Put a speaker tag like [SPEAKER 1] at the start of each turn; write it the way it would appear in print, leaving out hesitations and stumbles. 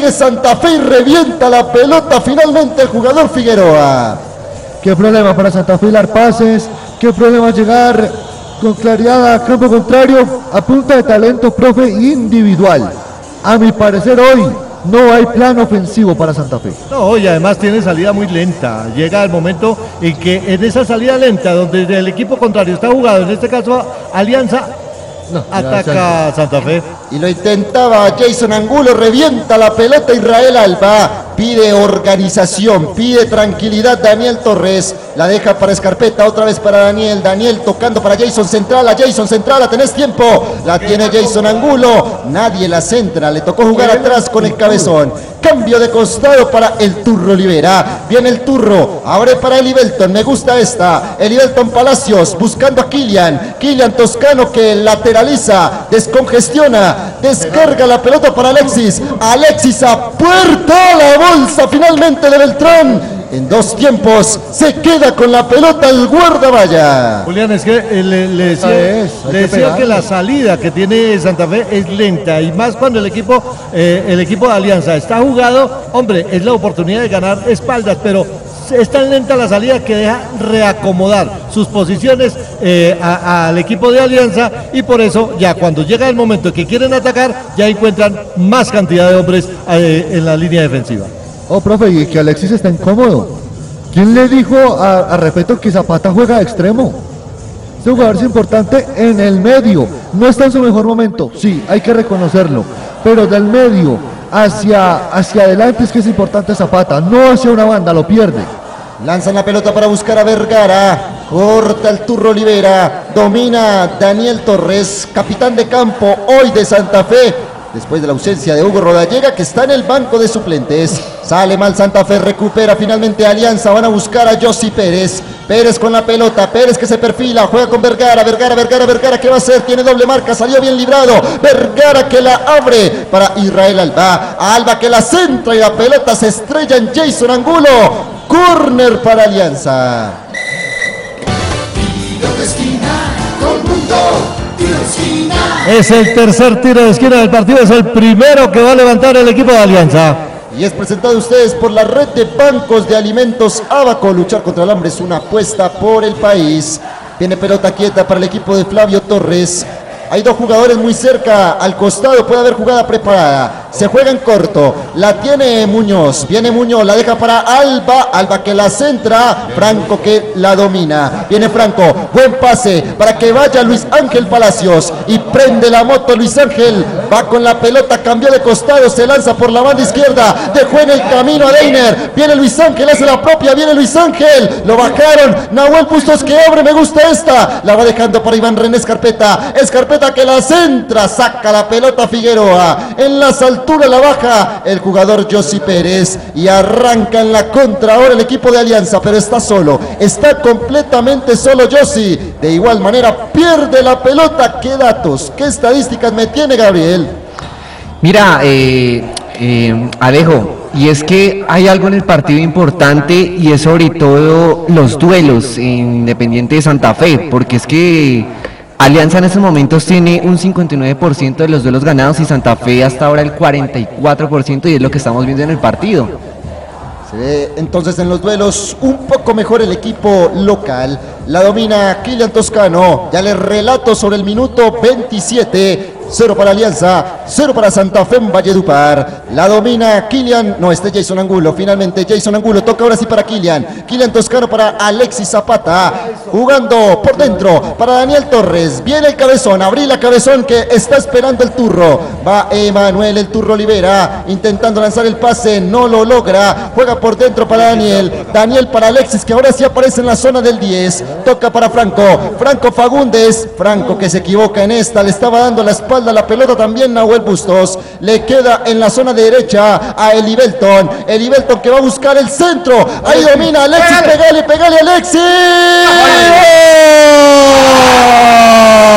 [SPEAKER 1] sigue Santa Fe y revienta la pelota finalmente el jugador Figueroa.
[SPEAKER 2] Qué problema para Santa Fe hilar pases, qué problema llegar con claridad a campo contrario a punta de talento, profe, individual. A mi parecer hoy no hay plan ofensivo para Santa Fe.
[SPEAKER 3] No, y además tiene salida muy lenta. Llega el momento en que en esa salida lenta, donde el equipo contrario está jugado, en este caso Alianza, ataca a Santa Fe.
[SPEAKER 1] Y lo intentaba Jason Angulo, revienta la pelota Israel Alba, pide organización, pide tranquilidad Daniel Torres, la deja para Escarpeta, otra vez para Daniel tocando para Jason Central, tenés tiempo, la tiene Jason Angulo, nadie la centra, le tocó jugar atrás con el cabezón, cambio de costado para el Turro Olivera, viene el Turro, abre para Elivelton, me gusta esta, Elivelton Palacios, buscando a Kylian Toscano que lateraliza, descongestiona, descarga la pelota para Alexis a puerta, la bolsa finalmente de Beltrán, en dos tiempos se queda con la pelota el guardamalla.
[SPEAKER 3] Julián, es que le decía que la salida que tiene Santa Fe es lenta, y más cuando el equipo de Alianza está jugado, hombre, es la oportunidad de ganar espaldas, pero es tan lenta la salida que deja reacomodar sus posiciones al equipo de Alianza, y por eso ya cuando llega el momento que quieren atacar ya encuentran más cantidad de hombres en la línea defensiva.
[SPEAKER 2] Oh, profe, y que Alexis está incómodo. ¿Quién le dijo a respeto que Zapata juega de extremo? Este jugador es importante en el medio, no está en su mejor momento, sí, hay que reconocerlo, pero del medio hacia adelante es que es importante Zapata, no hacia una banda, lo pierde.
[SPEAKER 1] Lanzan la pelota para buscar a Vergara, corta el Turro Olivera, domina Daniel Torres, capitán de campo hoy de Santa Fe, después de la ausencia de Hugo Rodallega, que está en el banco de suplentes. Sale mal Santa Fe, recupera finalmente Alianza, van a buscar a Yossi Pérez con la pelota, Pérez que se perfila, juega con Vergara, ¿qué va a hacer? Tiene doble marca, salió bien librado, Vergara que la abre para Israel Alba que la centra y la pelota se estrella en Jason Angulo, córner para Alianza.
[SPEAKER 3] Es el tercer tiro de esquina del partido, es el primero que va a levantar el equipo de Alianza.
[SPEAKER 1] Y es presentado a ustedes por la red de bancos de alimentos Abaco. Luchar contra el hambre es una apuesta por el país. Viene pelota quieta para el equipo de Flavio Torres. Hay dos jugadores muy cerca al costado, puede haber jugada preparada. Se juega en corto, la tiene Muñoz, viene Muñoz, la deja para Alba que la centra, Franco que la domina. Viene Franco, buen pase para que vaya Luis Ángel Palacios y prende la moto Luis Ángel, va con la pelota, cambió de costado, se lanza por la banda izquierda, dejó en el camino a Deiner, viene Luis Ángel, hace la propia, viene Luis Ángel, lo bajaron, Nahuel Bustos que abre, me gusta esta, la va dejando para Iván René Escarpeta que la centra, saca la pelota Figueroa, en las alturas la baja el jugador Yossi Pérez y arranca en la contra ahora el equipo de Alianza, pero está solo, está completamente solo Yossi, de igual manera pierde la pelota. ¿Qué datos, qué estadísticas me tiene Gabriel?
[SPEAKER 4] Mira, Alejo, y es que hay algo en el partido importante, y es sobre todo los duelos en Independiente de Santa Fe, porque es que Alianza en estos momentos tiene un 59% de los duelos ganados y Santa Fe hasta ahora el 44%, y es lo que estamos viendo en el partido.
[SPEAKER 1] Se ve entonces en los duelos un poco mejor el equipo local. La domina Kylian Toscano. Ya les relato sobre el minuto 27. 0 para Alianza, 0 para Santa Fe en Valledupar. La domina Kylian, no, este Jason Angulo. Finalmente Jason Angulo toca ahora sí para Kylian Toscano para Alexis Zapata, jugando por dentro para Daniel Torres. Viene el cabezón, Abrila Cabezón que está esperando el Turro. Va Emanuel el Turro Olivera intentando lanzar el pase, no lo logra. Juega por dentro para Daniel para Alexis que ahora sí aparece en la zona del 10. Toca para Franco Fagundes, Franco que se equivoca en esta, le estaba dando la espalda la pelota también Nahuel Bustos, le queda en la zona derecha a Elivelton que va a buscar el centro, ahí domina Alexis, pegale Alexis.